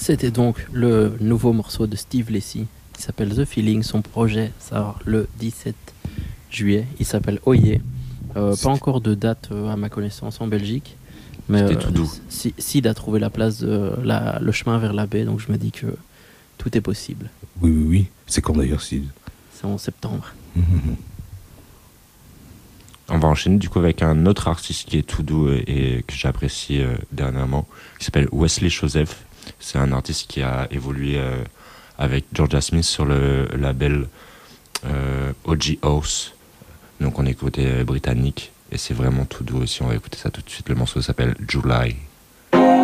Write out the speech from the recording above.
C'était donc le nouveau morceau de Steve Lacy qui s'appelle The Feeling. Son projet sort le 17 juillet. Il s'appelle Oye. Pas encore de date à ma connaissance en Belgique. Mais C'était tout doux. Sid a trouvé la place, le chemin vers la baie. Donc je me dis que tout est possible. Oui. C'est quand d'ailleurs, Sid? C'est en septembre. On va enchaîner du coup avec un autre artiste qui est tout doux et que j'apprécie dernièrement, qui s'appelle Wesley Joseph. C'est un artiste qui a évolué avec Georgia Smith sur le label OG House. Donc on est côté britannique et c'est vraiment tout doux aussi. On va écouter ça tout de suite. Le morceau s'appelle July.